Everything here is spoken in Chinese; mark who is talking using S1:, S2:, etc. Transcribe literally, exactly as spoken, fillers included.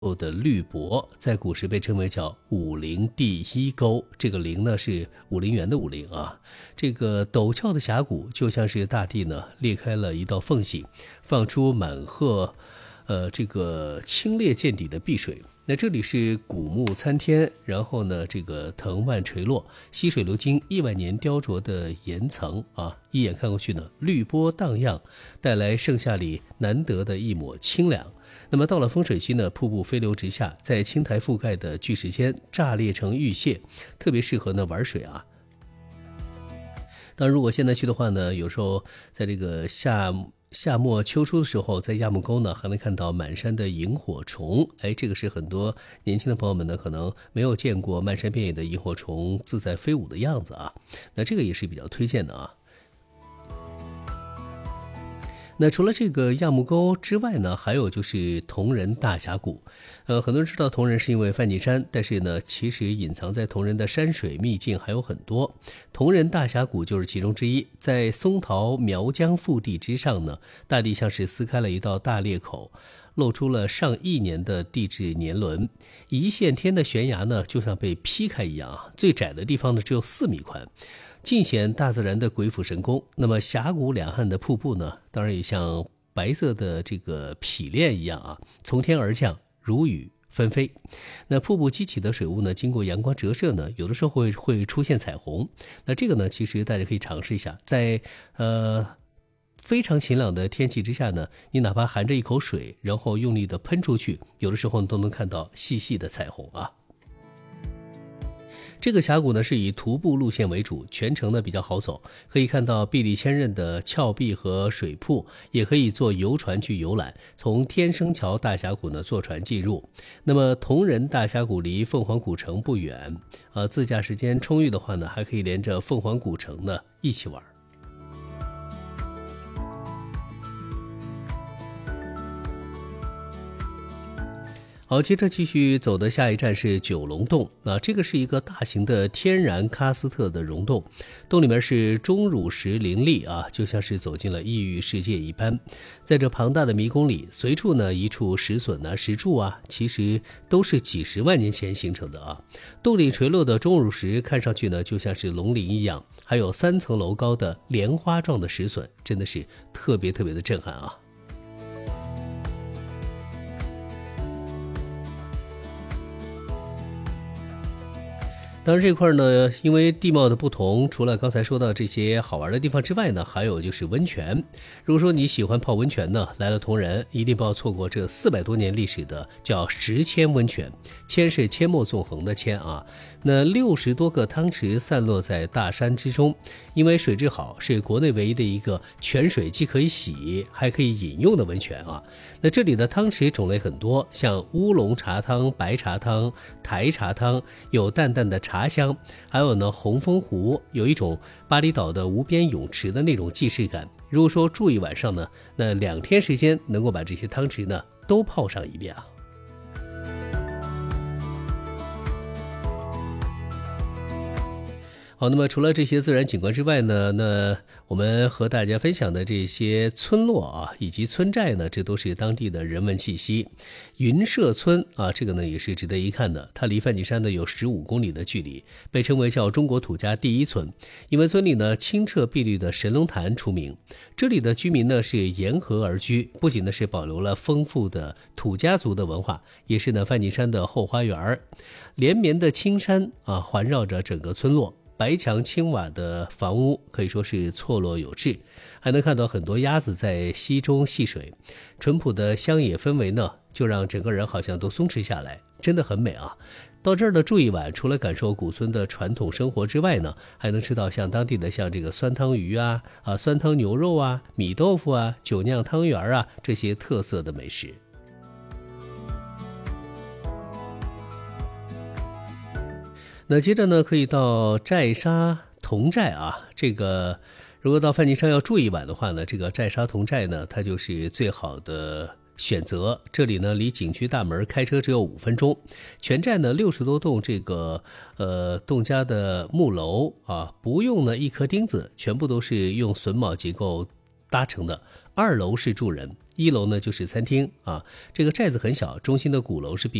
S1: 的绿柏，在古时被称为叫武陵第一沟，这个陵呢是武陵源的武陵啊。这个陡峭的峡谷就像是大地呢裂开了一道缝隙，放出满河呃这个清冽见底的碧水。那这里是古木参天，然后呢这个藤蔓垂落，溪水流经亿万年雕琢的岩层啊，一眼看过去呢绿波荡漾，带来盛夏里难得的一抹清凉。那么到了丰水期呢，瀑布飞流直下，在青苔覆盖的巨石间炸裂成玉屑，特别适合呢玩水啊。当然如果现在去的话呢，有时候在这个夏夏末秋初的时候，在亚木沟呢还能看到满山的萤火虫。哎，这个是很多年轻的朋友们呢可能没有见过漫山遍野的萤火虫自在飞舞的样子啊，那这个也是比较推荐的啊。那除了这个亚木沟之外呢，还有就是铜仁大峡谷。呃，很多人知道铜仁是因为梵净山，但是呢，其实隐藏在铜仁的山水秘境还有很多。铜仁大峡谷就是其中之一。在松桃苗疆腹地之上呢，大地像是撕开了一道大裂口，露出了上亿年的地质年轮。一线天的悬崖呢，就像被劈开一样啊，最窄的地方呢只有四米宽。尽显大自然的鬼斧神工。那么峡谷两岸的瀑布呢，当然也像白色的这个匹链一样啊，从天而降，如雨纷飞。那瀑布激起的水雾呢，经过阳光折射呢，有的时候会会出现彩虹。那这个呢，其实大家可以尝试一下，在呃非常晴朗的天气之下呢，你哪怕含着一口水，然后用力的喷出去，有的时候都能看到细细的彩虹啊。这个峡谷呢是以徒步路线为主，全程呢比较好走，可以看到壁立千仞的峭壁和水瀑，也可以坐游船去游览。从天生桥大峡谷呢坐船进入。那么铜仁大峡谷离凤凰古城不远，呃，自驾时间充裕的话呢，还可以连着凤凰古城呢一起玩。好，接着继续走的下一站是九龙洞。那这个是一个大型的天然喀斯特的溶洞，洞里面是钟乳石林立啊，就像是走进了异域世界一般。在这庞大的迷宫里，随处呢一处石笋啊、石柱啊，其实都是几十万年前形成的啊。洞里垂落的钟乳石看上去呢就像是龙鳞一样，还有三层楼高的莲花状的石笋，真的是特别特别的震撼啊。当然这块呢，因为地貌的不同，除了刚才说到这些好玩的地方之外呢，还有就是温泉。如果说你喜欢泡温泉呢，来了铜仁一定不要错过这四百多年历史的叫石阡温泉。阡是阡陌纵横的阡啊。那六十多个汤池散落在大山之中，因为水质好，是国内唯一的一个泉水既可以洗还可以饮用的温泉啊。那这里的汤池种类很多，像乌龙茶汤、白茶汤、台茶汤，有淡淡的茶香，还有呢红枫湖，有一种巴厘岛的无边泳池的那种既视感。如果说住一晚上呢，那两天时间能够把这些汤池呢都泡上一遍啊。好，那么除了这些自然景观之外呢，那我们和大家分享的这些村落啊，以及村寨呢，这都是当地的人文气息。云社村啊，这个呢也是值得一看的，它离梵净山呢有十五公里的距离，被称为叫中国土家第一村，因为村里呢清澈碧绿的神龙潭出名。这里的居民呢是沿河而居，不仅呢是保留了丰富的土家族的文化，也是呢梵净山的后花园。连绵的青山啊环绕着整个村落，白墙青瓦的房屋可以说是错落有致，还能看到很多鸭子在溪中戏水。淳朴的乡野氛围呢，就让整个人好像都松弛下来，真的很美啊。到这儿呢住一晚，除了感受古村的传统生活之外呢，还能吃到像当地的像这个酸汤鱼啊、啊酸汤牛肉啊、米豆腐啊、酒酿汤圆啊这些特色的美食。那接着呢，可以到寨沙铜寨啊。这个如果到梵净山要住一晚的话呢，这个寨沙铜寨呢，它就是最好的选择。这里呢，离景区大门开车只有五分钟。全寨呢，六十多栋这个呃侗家的木楼啊，不用呢一颗钉子，全部都是用榫卯结构搭成的。二楼是住人， 一楼呢就是餐厅啊。这个寨子很小，中心的鼓楼是